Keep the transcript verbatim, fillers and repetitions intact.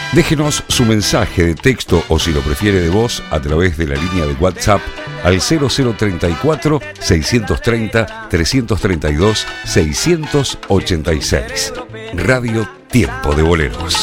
Déjenos su mensaje de texto o, si lo prefiere, de voz a través de la línea de WhatsApp al cero cero treinta y cuatro, seiscientos treinta, trescientos treinta y dos, seiscientos ochenta y seis. Radio Tiempo de Boleros.